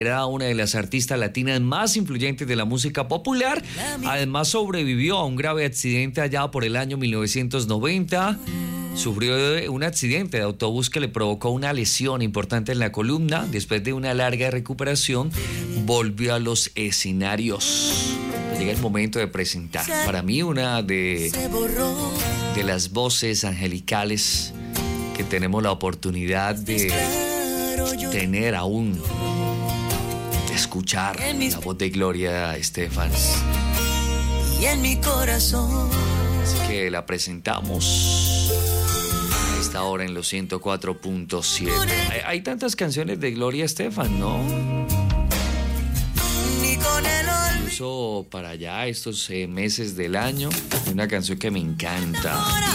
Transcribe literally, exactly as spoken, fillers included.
Era una de las artistas latinas más influyentes de la música popular. Además, sobrevivió a un grave accidente allá por el año mil novecientos noventa. Sufrió un accidente de autobús que le provocó una lesión importante en la columna. Después de una larga recuperación, volvió a los escenarios. Llega el momento de presentar, para mí, una de, de las voces angelicales que tenemos la oportunidad de tener aún. Escuchar la voz de Gloria Estefan. Y en mi corazón. Así que la presentamos a esta hora en los ciento cuatro punto siete. Hay, hay tantas canciones de Gloria Estefan, ¿no? Incluso para allá estos eh, meses del año, una canción que me encanta.